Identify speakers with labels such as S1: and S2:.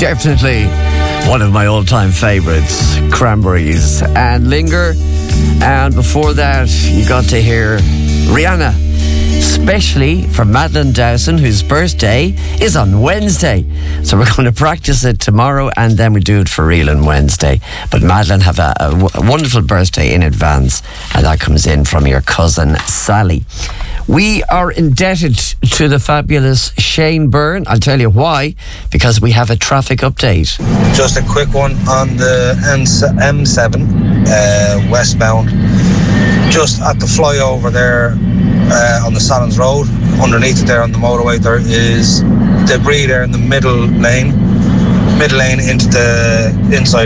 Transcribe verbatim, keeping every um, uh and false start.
S1: Definitely one of my all-time favourites, Cranberries and Linger. And before that, you got to hear Rihanna, especially for Madeline Dowson, whose birthday is on Wednesday. So we're going to practice it tomorrow and then we do it for real on Wednesday. But Madeline, have a, a, w- a wonderful birthday in advance, and that comes in from your cousin Sally. We are indebted to the fabulous Shane Byrne. I'll tell you why, because we have a traffic update.
S2: Just a quick one on the M seven uh, westbound. Just at the flyover there uh, on the Salons Road, underneath it there on the motorway, there is debris there in the middle lane, middle lane into the inside